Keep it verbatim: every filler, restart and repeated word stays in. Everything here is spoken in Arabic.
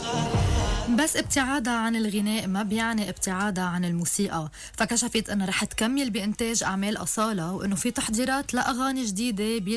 بس ابتعادها عن الغناء ما بيعني ابتعادها عن الموسيقى، فكشفت انها رح تكمل بإنتاج أعمال أصالة وإنه في تحضيرات لأغاني جديدة